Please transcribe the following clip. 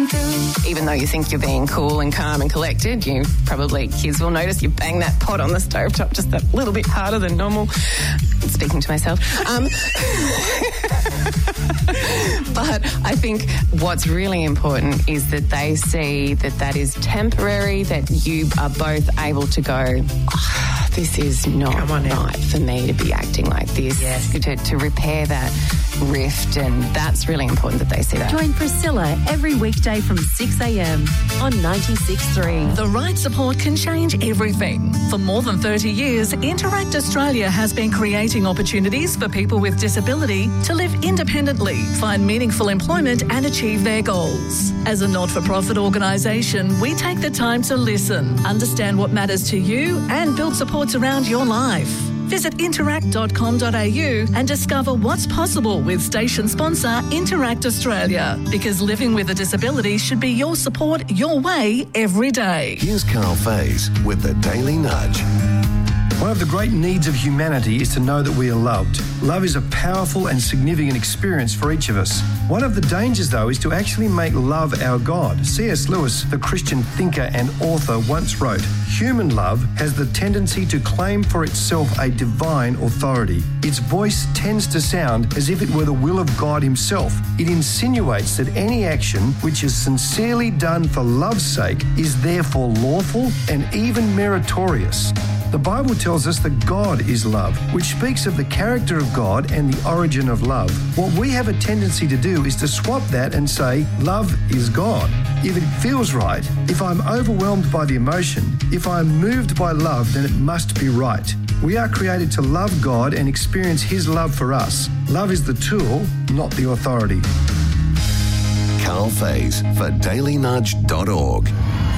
Even though you think you're being cool and calm and collected, kids will notice you bang that pot on the stovetop just a little bit harder than normal. Speaking to myself. But I think what's really important is that they see that is temporary, that you are both able to go, this is not right for me to be acting like this. Yes. To repair that rift, and that's really important that they see that. Join Priscilla every weekday from 6 a.m. on 96.3. The right support can change everything. For more than 30 years, Interact Australia has been creating opportunities for people with disability to live independently, find meaningful employment and achieve their goals. As a not-for-profit organisation, we take the time to listen, understand what matters to you and build supports around your life. Visit interact.com.au and discover what's possible with station sponsor Interact Australia. Because living with a disability should be your support your way every day. Here's Carl Faze with the Daily Nudge. One of the great needs of humanity is to know that we are loved. Love is a powerful and significant experience for each of us. One of the dangers, though, is to actually make love our God. C.S. Lewis, the Christian thinker and author, once wrote, "Human love has the tendency to claim for itself a divine authority. Its voice tends to sound as if it were the will of God himself. It insinuates that any action which is sincerely done for love's sake is therefore lawful and even meritorious." The Bible tells us that God is love, which speaks of the character of God and the origin of love. What we have a tendency to do is to swap that and say, love is God. If it feels right, if I'm overwhelmed by the emotion, if I'm moved by love, then it must be right. We are created to love God and experience his love for us. Love is the tool, not the authority. Carl Faze for dailynudge.org.